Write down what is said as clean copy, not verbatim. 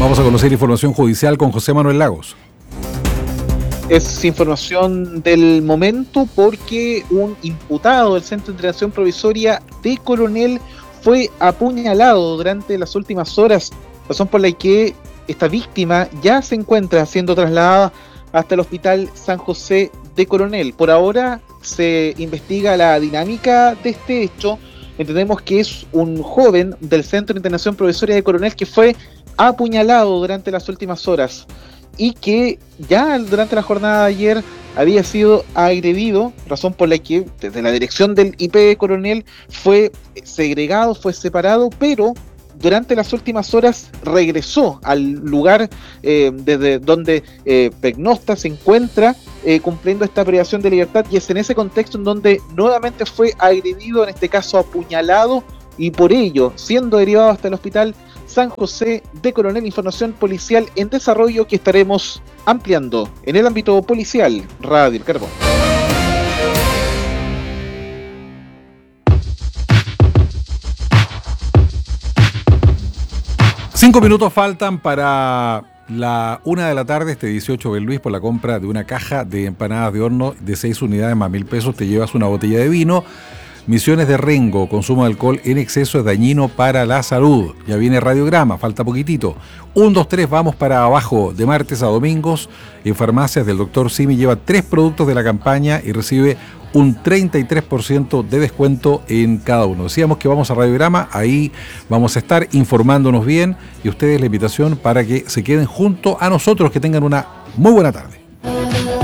Vamos a conocer información judicial con José Manuel Lagos. Es información del momento porque un imputado del Centro de Internación Provisoria de Coronel fue apuñalado durante las últimas horas, razón por la que esta víctima ya se encuentra siendo trasladada hasta el Hospital San José de Coronel. Por ahora se investiga la dinámica de este hecho. Entendemos que es un joven del Centro de Internación Provisoria de Coronel que fue apuñalado durante las últimas horas y que ya durante la jornada de ayer había sido agredido, razón por la que desde la dirección del IP de Coronel fue segregado, fue separado, pero durante las últimas horas regresó al lugar desde donde Pegnosta se encuentra cumpliendo esta privación de libertad, y es en ese contexto en donde nuevamente fue agredido, en este caso apuñalado, y por ello siendo derivado hasta el Hospital San José de Coronel. Información policial en desarrollo que estaremos ampliando en el ámbito policial. Radio El Carbón. Cinco minutos faltan para la 1 de la tarde, este 18 de Luis, por la compra de una caja de empanadas de horno de 6 unidades más 1.000 pesos, te llevas una botella de vino. Misiones de Rengo, consumo de alcohol en exceso es dañino para la salud. Ya viene radiograma, falta poquitito. 1, 2, 3, vamos para abajo. De martes a domingos, en farmacias del Dr. Simi lleva 3 productos de la campaña y recibe un 33% de descuento en cada uno. Decíamos que vamos a radiograma, ahí vamos a estar informándonos bien, y ustedes la invitación para que se queden junto a nosotros, que tengan una muy buena tarde.